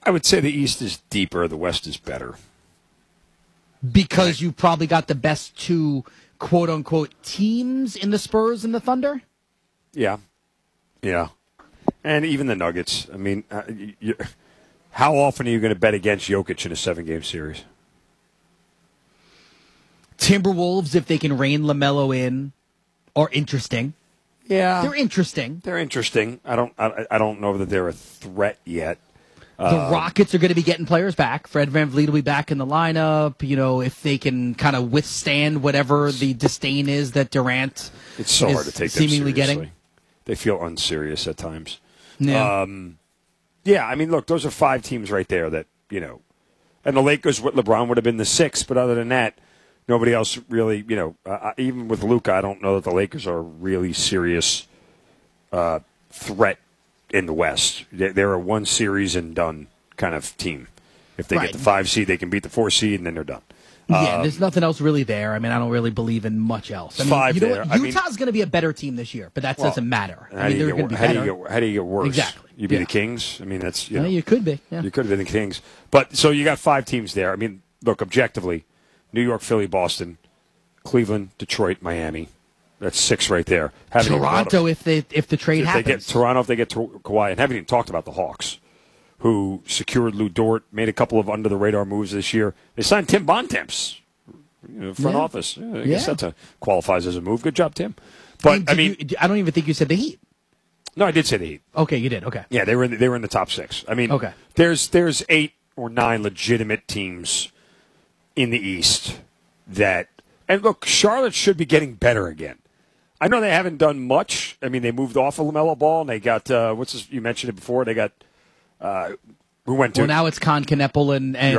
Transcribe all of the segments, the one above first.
I would say the East is deeper, the West is better. Because you probably got the best two quote-unquote teams in the Spurs and the Thunder? Yeah. And even the Nuggets. I mean, how often are you going to bet against Jokic in a 7-game series? Timberwolves, if they can rein LaMelo in, are interesting. Yeah. They're interesting. I don't know that they're a threat yet. The Rockets are going to be getting players back. Fred VanVleet will be back in the lineup. You know, if they can kind of withstand whatever the disdain is that Durant it's so hard to take them seemingly seriously. getting. They feel unserious at times. Yeah. I mean, look, those are 5 teams right there that, you know, and the Lakers with LeBron would have been the 6th, but other than that, nobody else really, you know, even with Luka, I don't know that the Lakers are a really serious threat in the West. They're a one series and done kind of team. If they get the 5 seed, they can beat the 4 seed, and then they're done. Yeah, there's nothing else really there. I mean, I don't really believe in much else. I mean, 5 you know there. What? Utah's going to be a better team this year, but that doesn't matter. I mean, they're going to be better. How do you get worse? Exactly. You be the Kings? I mean, that's, you know. You could be. Yeah. You could have been the Kings. But, so you got 5 teams there. I mean, look, objectively, New York, Philly, Boston, Cleveland, Detroit, Miami. That's 6 right there. Toronto, if the trade happens. Toronto, if they get Kawhi. And haven't even talked about the Hawks, who secured Lou Dort, made a couple of under-the-radar moves this year. They signed Tim Bontemps, front office. I guess that qualifies as a move. Good job, Tim. But I don't even think you said the Heat. No, I did say the Heat. Okay, you did. Okay. Yeah, they were in the top 6. I mean, there's 8 or 9 legitimate teams in the East that. And look, Charlotte should be getting better again. I know they haven't done much. I mean, they moved off of LaMelo Ball, and they got you mentioned it before. They got who went to. Well, now it's Con Kneppel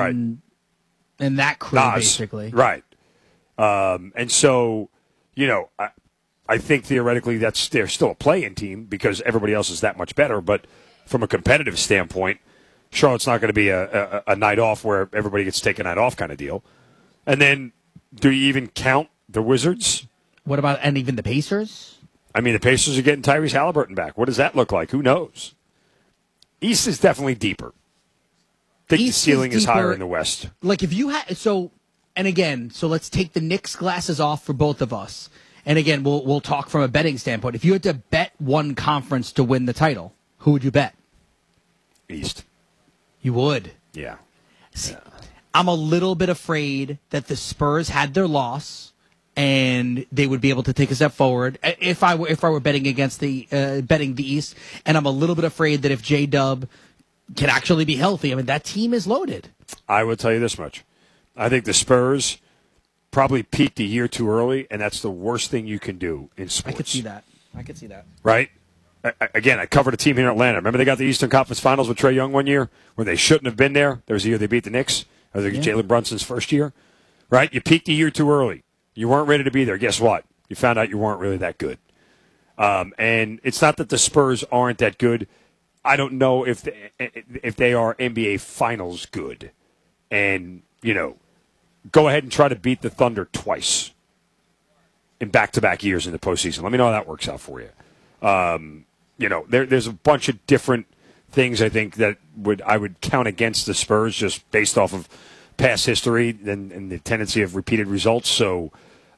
and that crew, Nas, basically. Right. And so, you know, I think theoretically they're still a play-in team because everybody else is that much better. But from a competitive standpoint, Charlotte's not going to be a night off where everybody gets to take a night off kind of deal. And then, do you even count the Wizards? What about, and even the Pacers? I mean, the Pacers are getting Tyrese Halliburton back. What does that look like? Who knows? East is definitely deeper. I think the ceiling is higher in the West. Like if you had so let's take the Knicks glasses off for both of us. And again, we'll talk from a betting standpoint. If you had to bet one conference to win the title, who would you bet? East. You would. Yeah. See, I'm a little bit afraid that the Spurs had their loss and they would be able to take a step forward if I were betting against betting the East, and I'm a little bit afraid that if J-Dub can actually be healthy, I mean that team is loaded. I will tell you this much: I think the Spurs probably peaked a year too early, and that's the worst thing you can do in sports. I could see that. Right? Again, I covered a team here in Atlanta. Remember they got the Eastern Conference Finals with Trae Young one year, where they shouldn't have been there. There was a year they beat the Knicks. I think Jalen Brunson's first year. Right? You peaked a year too early. You weren't ready to be there. Guess what? You found out you weren't really that good. And it's not that the Spurs aren't that good. I don't know if they are NBA Finals good. And, you know, go ahead and try to beat the Thunder twice in back-to-back years in the postseason. Let me know how that works out for you. You know, there's a bunch of different things I think that I would count against the Spurs just based off of past history and the tendency of repeated results. So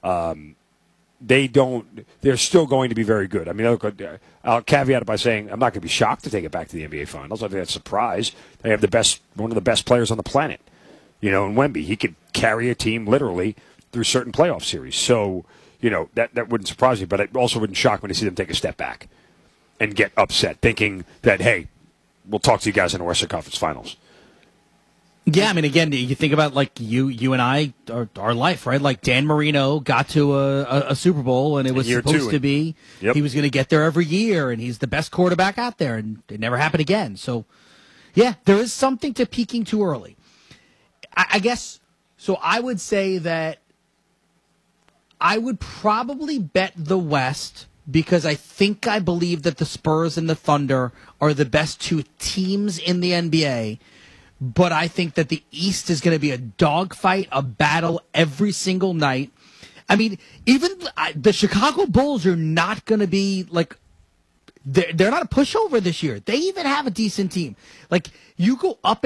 they're still going to be very good. I mean, I'll caveat it by saying I'm not going to be shocked to take it back to the NBA Finals. I think that's a surprise. They have one of the best players on the planet, you know, in Wemby. He could carry a team literally through certain playoff series. So, you know, that wouldn't surprise me, but it also wouldn't shock me to see them take a step back and get upset, thinking that, hey, we'll talk to you guys in the Western Conference Finals. Yeah, I mean, again, you think about like you and I, our life, right? Like Dan Marino got to a Super Bowl, and it was supposed to be he was going to get there every year, and he's the best quarterback out there, and it never happened again. So, yeah, there is something to peaking too early. I guess, so I would say that I would probably bet the West because I believe that the Spurs and the Thunder are the best 2 teams in the NBA. But I think that the East is going to be a dogfight, a battle every single night. I mean, even the Chicago Bulls are not going to be like they're not a pushover this year. They even have a decent team. Like you go up